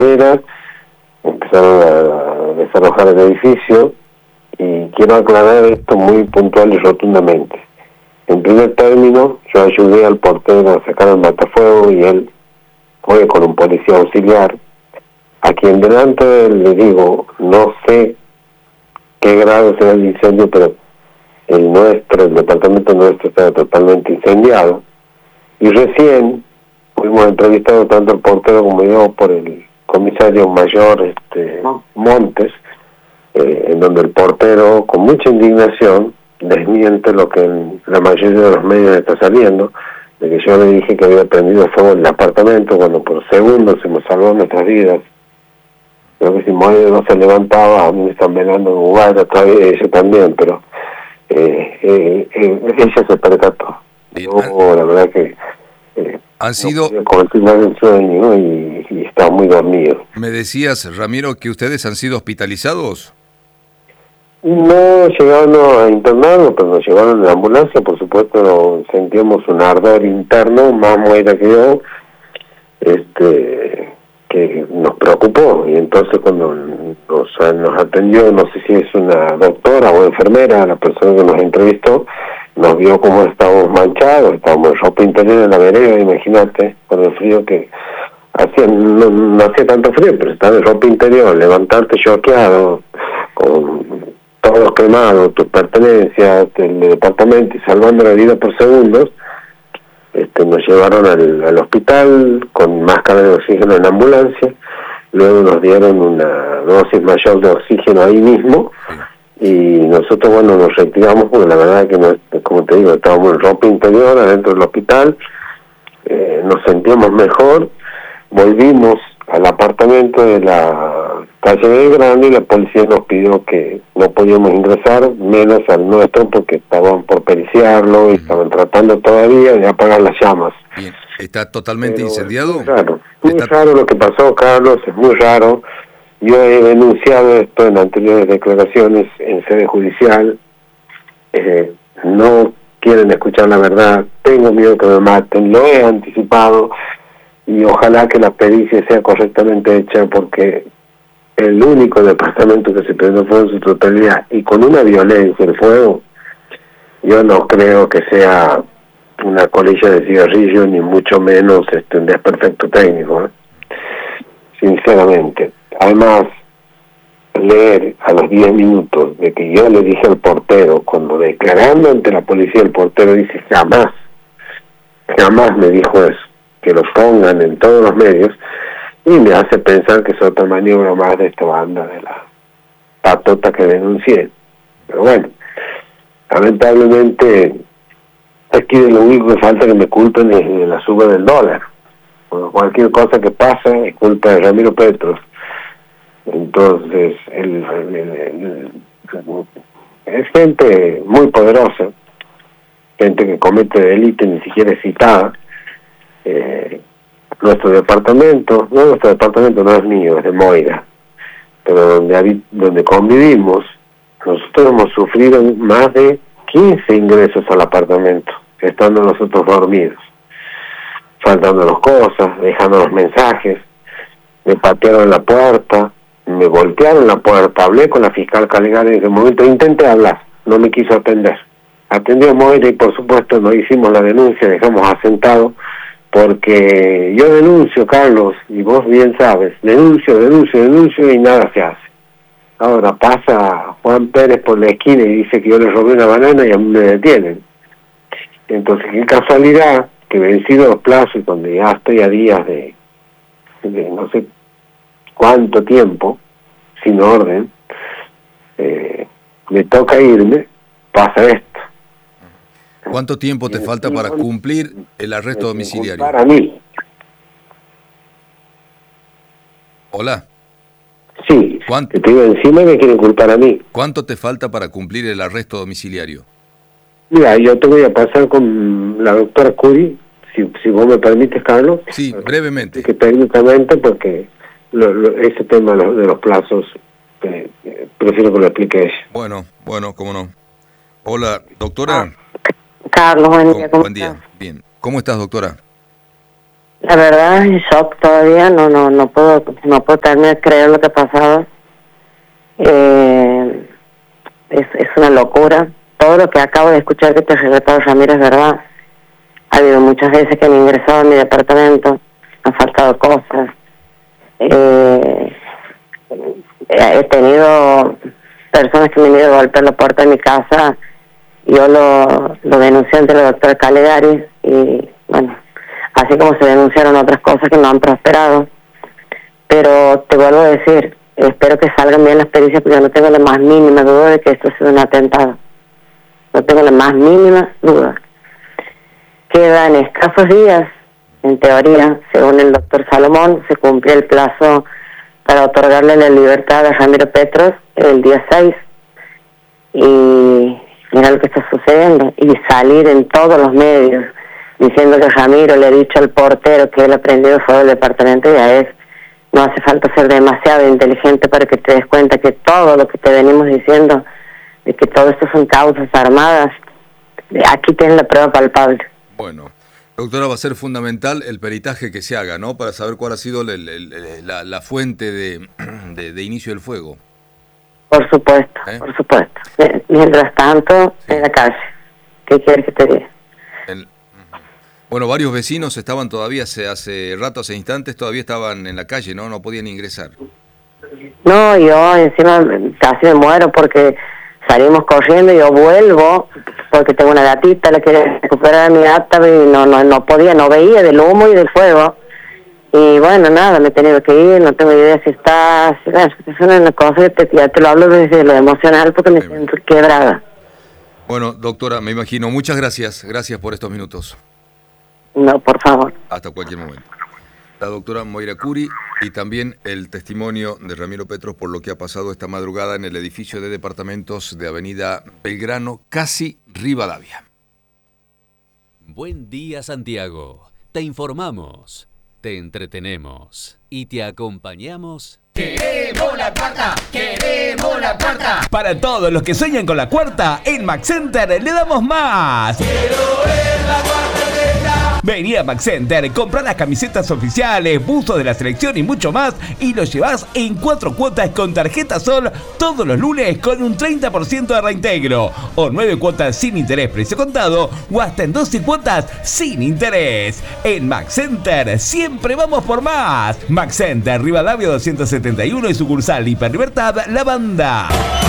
empezaron a desalojar el edificio, y quiero aclarar esto muy puntual y rotundamente. En primer término, yo ayudé al portero a sacar el matafuego y él fue con un policía auxiliar, a quien delante de él le digo, no sé qué grado será el incendio, pero el departamento nuestro está totalmente incendiado, y recién fuimos entrevistados tanto el portero como yo por el comisario mayor Montes, en donde el portero con mucha indignación desmiente lo que en la mayoría de los medios está saliendo, de que yo le dije que había prendido fuego en el apartamento cuando por segundos se nos salvó nuestras vidas. Creo que si Moide no se levantaba, a mí me están velando en Uruguay, todavía ella también, pero ella se percató. Yo, la verdad que han sido... no podía continuar el sueño y estaba muy dormido. Me decías, Ramiro, que ustedes han sido hospitalizados. No llegaron a internarnos, pero nos llevaron en la ambulancia. Por supuesto, sentíamos un ardor interno, más Moira que yo, que nos preocupó. Y entonces cuando nos atendió, no sé si es una doctora o enfermera, la persona que nos entrevistó, nos vio como estábamos manchados, estábamos en ropa interior en la vereda, imagínate, con el frío que hacía. No hacía tanto frío, pero estaba en ropa interior, levantarte choqueado, con todos quemados, tus pertenencias, el departamento, y salvando la vida por segundos. Nos llevaron al hospital con máscara de oxígeno en la ambulancia, luego nos dieron una dosis mayor de oxígeno ahí mismo, y nosotros, bueno, nos retiramos porque la verdad que, como te digo, estábamos en ropa interior adentro del hospital, nos sentíamos mejor, volvimos al apartamento de la calle Belgrano y la policía nos pidió que no podíamos ingresar, menos al nuestro, porque estaban por periciarlo y estaban tratando todavía de apagar las llamas. Bien. ¿Está totalmente incendiado? Muy raro lo que pasó, Carlos, es muy raro. Yo he denunciado esto en anteriores declaraciones en sede judicial. No quieren escuchar la verdad, tengo miedo que me maten, lo he anticipado, y ojalá que la pericia sea correctamente hecha, porque el único departamento que se prendió fuego en su totalidad y con una violencia el fuego, yo no creo que sea una colilla de cigarrillo, ni mucho menos un desperfecto técnico, sinceramente. Además, leer a los 10 minutos de que yo le dije al portero, cuando declarando ante la policía, el portero dice jamás me dijo eso, que lo pongan en todos los medios, y me hace pensar que es otra maniobra más de esta banda de la patota que denuncié. Pero bueno, lamentablemente aquí lo único que falta que me culpen es de la suba del dólar. Bueno, cualquier cosa que pase es culpa de Ramiro Petros. Entonces es gente muy poderosa, gente que comete delitos ni siquiera es citada. Nuestro departamento no es mío, es de Moira, pero donde convivimos, nosotros hemos sufrido más de 15 ingresos al apartamento, estando nosotros dormidos, faltándonos cosas, dejándonos mensajes. Me patearon la puerta, me voltearon la puerta, hablé con la fiscal Calegari en ese momento, intenté hablar, no me quiso atender. Atendió Moira y por supuesto no hicimos la denuncia, dejamos asentado, porque yo denuncio, Carlos, y vos bien sabes, denuncio y nada se hace. Ahora pasa Juan Pérez por la esquina y dice que yo le robé una banana y a mí me detienen. Entonces, qué casualidad que vencido los plazos y cuando ya estoy a días de no sé cuánto tiempo, sin orden, me toca irme, pasa esto. ¿Cuánto tiempo te falta para cumplir el arresto domiciliario? Para mí. Hola. Sí, que te iba encima y me quieren culpar a mí. ¿Cuánto te falta para cumplir el arresto domiciliario? Mira, yo te voy a pasar con la doctora Curi, si vos me permites, Carlos. Sí, brevemente. Que técnicamente, porque ese tema de los plazos, prefiero que lo explique ella. Bueno, cómo no. Hola, doctora. Carlos, buen día. Buen día, bien. ¿Cómo estás, doctora? La verdad es shock todavía, no puedo terminar de creer lo que ha pasado. Es una locura. Todo lo que acabo de escuchar que te relató Ramiro es verdad. Ha habido muchas veces que han ingresado a mi departamento, han faltado cosas. He tenido personas que me han ido a golpear la puerta de mi casa. Yo lo denuncié ante la doctora Calegari y bueno, así como se denunciaron otras cosas que no han prosperado. Pero te vuelvo a decir, espero que salgan bien las pericias porque no tengo la más mínima duda de que esto ha sido un atentado. No tengo la más mínima duda. Quedan escasos días, en teoría, según el doctor Salomón, se cumplió el plazo para otorgarle la libertad a Ramiro Petros el día 6. Y mira lo que está sucediendo. Y salir en todos los medios diciendo que Ramiro le ha dicho al portero que él ha prendido fuego del departamento, ya es. No hace falta ser demasiado inteligente para que te des cuenta que todo lo que te venimos diciendo, de que todo esto son causas armadas, aquí tienes la prueba palpable. Bueno, doctora, va a ser fundamental el peritaje que se haga, ¿no? Para saber cuál ha sido la fuente de inicio del fuego. Por supuesto, por supuesto. Mientras tanto, sí. En la calle. ¿Qué quieres que te diga? Bueno, varios vecinos estaban todavía, hace rato, hace instantes, todavía estaban en la calle, ¿no? No podían ingresar. No, yo encima casi me muero porque salimos corriendo y yo vuelvo porque tengo una gatita, la quería recuperar a mi gata y no podía, no veía del humo y del fuego. Y bueno, nada, me he tenido que ir, no tengo idea si está... Es una cosa que ya te lo hablo desde lo emocional porque me siento quebrada. Bueno, doctora, me imagino. Muchas gracias. Gracias por estos minutos. No, por favor. Hasta cualquier momento. La doctora Moira Curi y también el testimonio de Ramiro Petros por lo que ha pasado esta madrugada en el edificio de departamentos de Avenida Belgrano, casi Rivadavia. Buen día, Santiago. Te informamos, te entretenemos y te acompañamos. ¡Queremos la cuarta! ¡Queremos la cuarta! Para todos los que sueñan con la cuarta, en Max Center le damos más. ¡Quiero ver la cuarta estrella! Vení a Max Center, comprá las camisetas oficiales, buzos de la selección y mucho más y lo llevás en 4 cuotas con tarjeta Sol todos los lunes con un 30% de reintegro o 9 cuotas sin interés precio contado o hasta en 12 cuotas sin interés. En Max Center siempre vamos por más. Max Center, Rivadavia 271 y sucursal Hiperlibertad La Banda.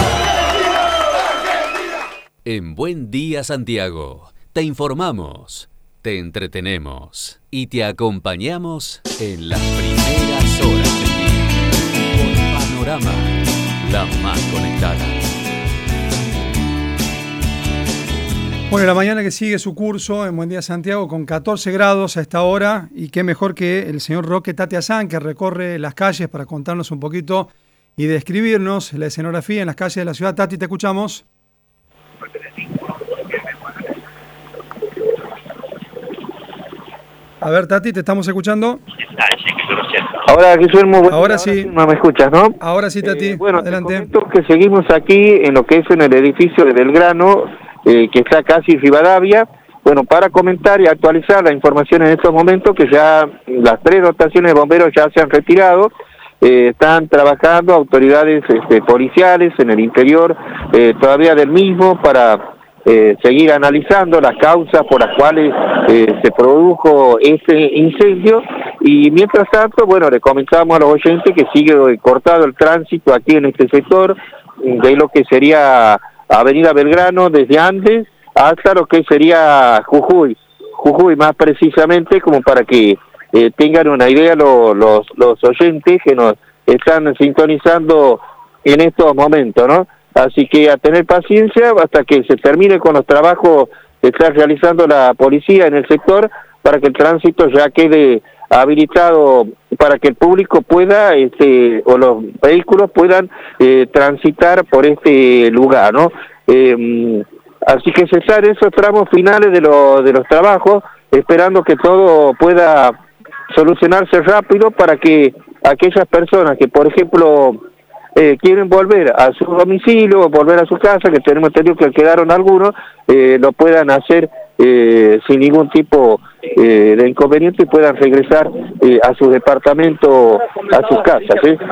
En Buen Día, Santiago, te informamos, te entretenemos y te acompañamos en las primeras horas del día. Por Panorama, la más conectada. Bueno, la mañana que sigue su curso en Buen Día Santiago con 14 grados a esta hora y qué mejor que el señor Roque Tatiazán que recorre las calles para contarnos un poquito y describirnos la escenografía en las calles de la ciudad. Tati, te escuchamos. A ver, Tati, te estamos escuchando. Ahora, Guillermo, ahora sí. No me escuchas, ¿no? Ahora sí, Tati. Bueno, adelante. Te comento que seguimos aquí en lo que es en el edificio de Belgrano, que está casi Rivadavia. Bueno, para comentar y actualizar la información en estos momentos, que ya las 3 dotaciones de bomberos ya se han retirado. Están trabajando autoridades policiales en el interior todavía del mismo para seguir analizando las causas por las cuales se produjo este incendio. Y mientras tanto, bueno, le comentamos a los oyentes que sigue cortado el tránsito aquí en este sector de lo que sería Avenida Belgrano desde Andes hasta lo que sería Jujuy más precisamente, como para que tengan una idea los oyentes que nos están sintonizando en estos momentos, ¿no? Así que a tener paciencia hasta que se termine con los trabajos que está realizando la policía en el sector para que el tránsito ya quede habilitado para que el público pueda, o los vehículos puedan transitar por este lugar, ¿no? Así que cesar esos tramos finales de los trabajos, esperando que todo pueda solucionarse rápido para que aquellas personas que, por ejemplo, quieren volver a su domicilio, volver a su casa, que tenemos entendido que quedaron algunos, lo puedan hacer sin ningún tipo de inconveniente puedan regresar a sus departamentos, a sus casas, ¿sí?